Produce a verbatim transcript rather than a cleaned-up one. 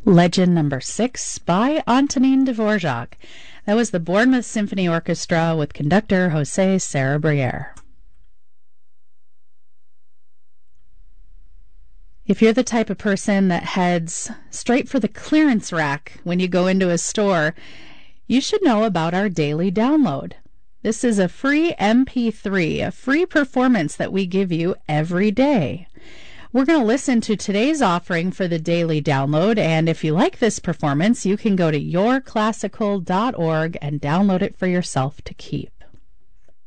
Legend number six by Antonin Dvorak. That was the Bournemouth Symphony Orchestra with conductor Jose Sarabia. If you're the type of person that heads straight for the clearance rack when you go into a store, you should know about our daily download. This is a free M P three, a free performance that we give you every day. We're going to listen to today's offering for the daily download, and if you like this performance, you can go to your classical dot org and download it for yourself to keep.